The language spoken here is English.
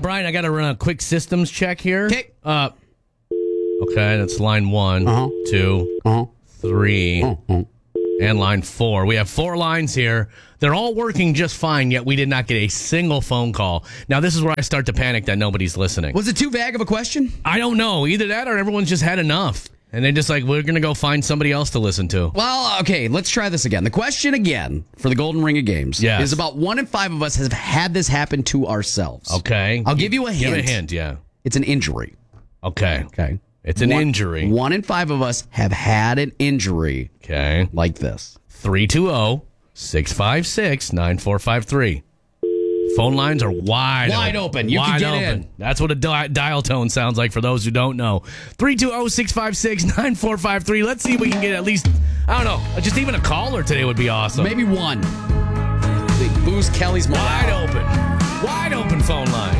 Brian, I got to run a quick systems check here. Okay. Okay, that's line 1, 2, 3, and line 4. We have 4 lines here. They're all working just fine, yet we did not get a single phone call. Now, this is where I start to panic that nobody's listening. Was it too vague of a question? I don't know. Either that or everyone's just had enough. And they're just like, we're going to go find somebody else to listen to. Well, okay, let's try this again. The question again for the Golden Ring of Games is about 1 in 5 of us have had this happen to ourselves. Okay. I'll give you a hint. Give a hint, yeah. It's an injury. Okay. Okay. It's an injury. 1 in 5 of us have had an injury. Okay. Like this. 320-656-9453. Phone lines are wide open. You can get in. That's what a dial tone sounds like for those who don't know. 320-656-9453. Let's see if we can get at least, I don't know, just even a caller today would be awesome. Maybe one. Boost Kelly's morale. Wide open phone line.